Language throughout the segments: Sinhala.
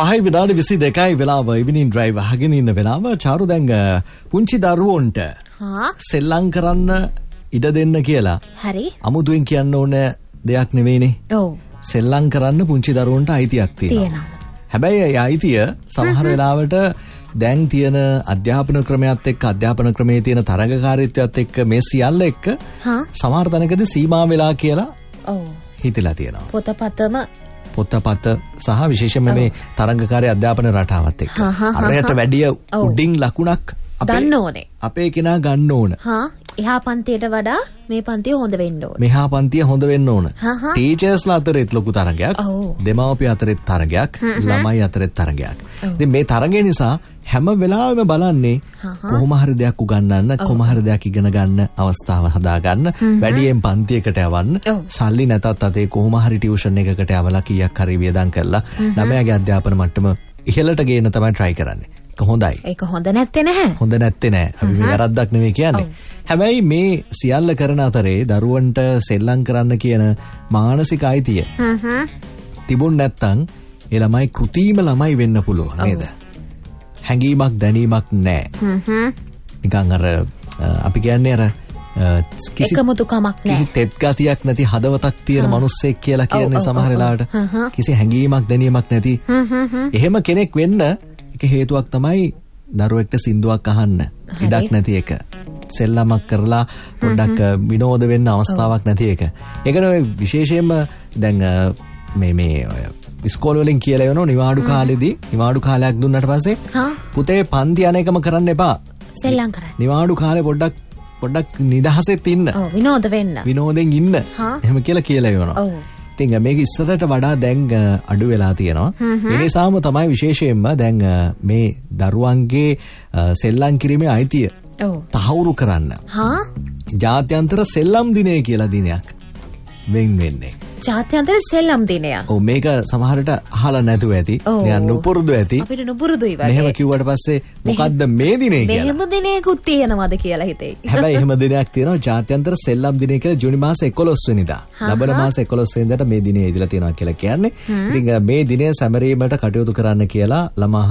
5 විනාඩි 22යි වෙලාව ඉවිනින් ඩ්‍රයිව් අහගෙන ඉන්න වෙලාව චාරු දැන් පුංචි දරුවන්ට සෙල්ලම් කරන්න ඉඩ දෙන්න කියලා. හරි. අමුතුවෙන් කියන්න ඕන දෙයක් නෙවෙයිනේ. ඔව්. සෙල්ලම් කරන්න පුංචි දරුවන්ට අයිතියක් තියෙනවා. හැබැයි ඒ අයිතිය සමහර වෙලාවට දැන් තියෙන අධ්‍යාපන ක්‍රමයත් එක්ක අධ්‍යාපන ක්‍රමයේ තියෙන තරඟකාරීත්වයත් එක්ක මේ සියල්ල එක්ක සමහර තැනකදී සීමා වෙලා කියලා හිතලා තියෙනවා. පොතපත සහ විශේෂයෙන්ම මේ තරඟකාරී අධ්‍යාපන රටාවත් එක්ක අරයට වැඩිය උඩින් ලකුණක් ගන්න ඕනේ. අපේ කෙනා ගන්න ඕන. එහා පන්තියට වඩා මේ පන්තිය හොඳ වෙන්න ඕන. මෙහා පන්තිය හොඳ වෙන්න ඕන. ටීචර්ස්ලා අතරෙත් ලොකු තරගයක්, දෙමාපිය අතරෙත් තරගයක්, ළමයි අතරෙත් තරගයක්. ඉතින් මේ තරගය නිසා හැම වෙලාවෙම බලන්නේ කොහොම හරි දෙයක් උගන්වන්න, කොහොම හරි දෙයක් ඉගෙන ගන්න අවස්ථාව හදා ගන්න, වැඩියෙන් පන්තියකට යවන්න, සල්ලි නැතත් අතේ කොහොම හරි ටියුෂන් එකකට යවලා කීයක් හරි වියදම් කරලා ළමයාගේ අධ්‍යාපන මට්ටම ඉහළට ගේන්න තමයි try කරන්නේ. හොඳයි. ඒක හොඳ නැත්තේ නැහැ. හොඳ නැත්තේ නැහැ. අපි මේ වැරද්දක් නෙවෙයි කියන්නේ. හැබැයි මේ සියල්ල කරන අතරේ දරුවන්ට සෙල්ලම් කරන්න කියන මානසික අයිතිය තිබුණ නැත්තම් ඒ ළමයි කෘතිම ළමයි වෙන්න පුළුවන් නේද? හැඟීමක් දැනීමක් නැහැ. නිකන් අර අපි කියන්නේ අර එකමුතුකමක් නැහැ. කිසි තෙත් ගතියක් නැති හදවතක් තියෙන මිනිස්සෙක් කියලා කියන්නේ සමහර වෙලාවට. කිසි හැඟීමක් දැනීමක් නැති. එහෙම කෙනෙක් වෙන්න එක හේතුවක් තමයි දරුවෙක්ට සින්දුවක් අහන්න ඉඩක් නැති එක. සෙල්ලමක් කරලා පොඩ්ඩක් විනෝද වෙන්න අවස්ථාවක් නැති එක. ඒකනේ විශේෂයෙන්ම දැන් මේ ඉස්කෝල වලින් කියලා යනවා නිවාඩු කාලෙදී නිවාඩු කාලයක් දුන්නාට පස්සේ පුතේ පන්ති යන එකම කරන්න එපා. සෙල්ලම් කරන්න. නිවාඩු කාලේ පොඩ්ඩක් නිදහසෙත් ඉන්න. විනෝද වෙන්න. විනෝදෙන් ඉන්න. එහෙම කියලා යනවා. ඉතින් මේක ඉස්සරට වඩා දැන් අඩු වෙලා තියෙනවා. ඒ නිසාම තමයි විශේෂයෙන්ම දැන් මේ දරුවන්ගේ සෙල්ලම් කිරීමේ අයිතිය තහවුරු කරන්න ජාත්‍යන්තර සෙල්ලම් දිනය කියලා දිනයක් වෙන්නේ. ජාත්‍යන්තර සෙල්ලම් දිනයක්. ඔව් මේක සමහරට අහලා නැතුව ඇති. නිකන් නුපුරුදු ඇති. අපිට නුපුරුදුයි වගේ. මෙහෙම කිව්වට පස්සේ මොකද්ද මේ දිනේ කියලා. මෙහෙම දිනයකුත් තියෙනවද කියලා හිතේ. හැබැයි එහෙම දිනයක් තියෙනවා ජාත්‍යන්තර සෙල්ලම් දිනය කියලා ජූනි මාස 11 වෙනිදා. ලබන මාස 11 වෙනිදාට මේ දිනේ ඉදලා තියෙනවා කියලා කියන්නේ. ඉතින් මේ දිනය සැමරීමට කටයුතු කරන්න කියලා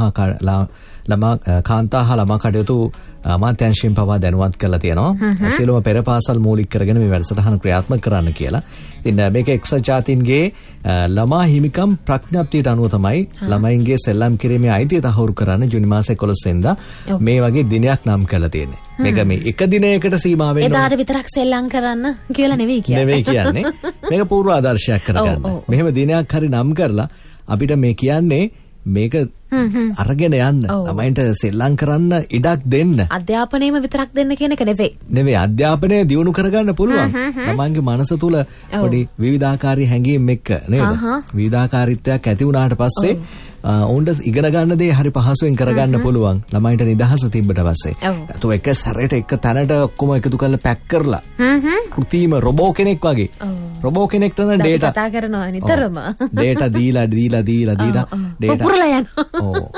ළමා කාන්තා හා ළමා කටයුතු අමාත්‍යාංශයෙන් පවා දැනුවත් කරලා තියෙනවා. සියලුම පෙර පාසල් මූලික කරගෙන මේ වැඩසටහන ක්‍රියාත්මක කරන්න කියලා. ඉතින් මේක එක්සත් ජාතීන්ගේ ළමා හිමිකම් ප්‍රඥප්තියට අනුව තමයි ළමයින්ගේ සෙල්ලම් කිරීමේ අයිතිය තහවුරු කරන්න ජූනි මාස 11 වෙනිදා මේ වගේ දිනයක් නම් කරලා තියෙන්නේ. මේක මේ එක දිනයකට සීමා වෙන්නේ. එදාට විතරක් සෙල්ලම් කරන්න කියලා නෙවෙයි කියන්නේ. මේක පූර්ව ආදර්ශයක් කරගන්න. මෙහෙම දිනයක් හරි නම් කරලා අපිට මේ කියන්නේ මේක අරගෙන යන්න ළමයින්ට සෙල්ලම් කරන්න ඉඩක් දෙන්න. අධ්‍යාපනයේම විතරක් දෙන්න කියන එක නෙවෙයි අධ්‍යාපනය දියුණු කරගන්න පුළුවන්. ළමයින්ගේ මනස තුල පොඩි විවිධාකාරී හැඟීම් එක්ක නේද? විවිධාකාරීත්වයක් ඇති වුණාට පස්සේ ඔවුන්ට ඉගෙන ගන්න දේ හරි පහසුවෙන් කරගන්න පුළුවන්. ළමයින්ට නිදහස තිබ්බට පස්සේ. ඒතෝ එක සැරේට එක තැනට ඔක්කොම එකතු කරලා පැක් කරලා කෘතිම රොබෝ කෙනෙක් වගේ. රොබෝ කෙනෙක්ට නම් ඩේටා කතා කරනවා නිතරම. ඩේටා දීලා ඩේටා පුපුරලා යනවා.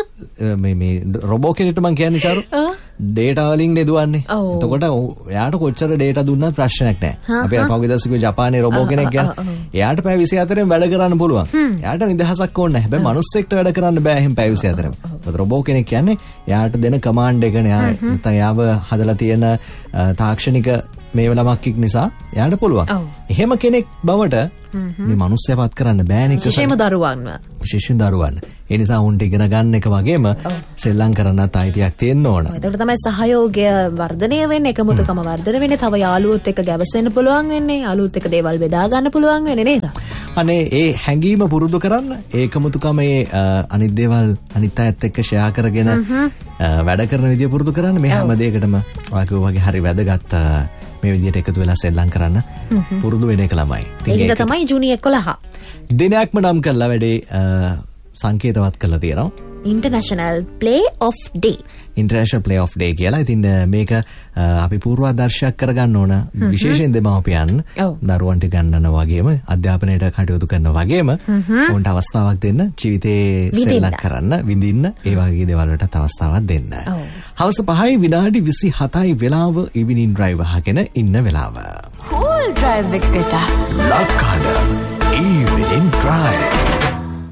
මේ රොබෝ කෙනෙක්ට මං කියන්නේ චාරු ඩේටා වලින් නෙදුවන්නේ. එතකොට එයාට කොච්චර ඩේටා දුන්නත් ප්‍රශ්නයක් නැහැ. අපි අර පහුගිය දවසේ ජපානයේ රොබෝ කෙනෙක් ගැන එයාට පැය 24න් වැඩ කරන්න පුළුවන්. එයාට නිදහසක් ඕනේ නැහැ. හැබැයි මනුස්සෙක්ට වැඩ කරන්න බෑ එහෙන් පැය 24න්. මොකද රොබෝ කෙනෙක් කියන්නේ එයාට දෙන කමාන්ඩ් එක නැත්නම් එයාව හදලා තියෙන තාක්ෂණික මේ ළමක්ෙක් නිසා එයාට පුළුවන්. එහෙම කෙනෙක් බවට මේ මනුස්සයපත් කරන්න බෑනේ. විශේෂයෙන් දරුවන්. ඒ නිසා උන්ට ඉගෙන ගන්න එක වගේම සෙල්ලම් කරන්නත් අයිතියක් තියෙන්න ඕන. ඒකට තමයි සහයෝගය වර්ධනය වෙන්නේ, එකමුතුකම වර්ධනය වෙන්නේ, තව යාළුවොත් එක්ක ගැවසෙන්න පුළුවන් වෙන්නේ, යාළුවොත් එක්ක දේවල් බෙදා ගන්න පුළුවන් වෙන්නේ නේද? අනේ ඒ හැඟීම පුරුදු කරන්න, ඒකමුතුකම අනිත් දේවල් අනිත් අයත් එක්ක ෂෙයා කරගෙන වැඩ කරන විදිය පුරුදු කරන්න. මේ හැම දෙයකටම වගේ හරි වැදගත් මේ විදියට එකතු වෙලා සෙල්ලම් කරන්න පුරුදු වෙන එක ළමයි. ඒක තමයි ජූනි 11. දිනයක්ම නම් කරලා වැඩේ සංකේතවත් කරලා තියෙනවා. International Play of Day. International Play of Day කියලා. ඉතින් මේක අපි පූර්වාදර්ශයක් කරගන්න ඕන. විශේෂයෙන් දෙමාපියන් දරුවන්ට ගන්නන වගේම අධ්‍යාපනයට කටයුතු කරන වගේම උන්ට අවස්ථාවක් දෙන්න ජීවිතේ සෙල්ලම් කරන්න, විඳින්න, ඒ වගේ දේවල් වලට අවස්ථාවක් දෙන්න. හවස 5 විනාඩි 27යි වෙලාව ඉවිනින් ඩ්‍රයිව් අහගෙන ඉන්න වෙලාව. Cool drive එකට. ලක්කඩ ඉවිනින් ඩ්‍රයිව්.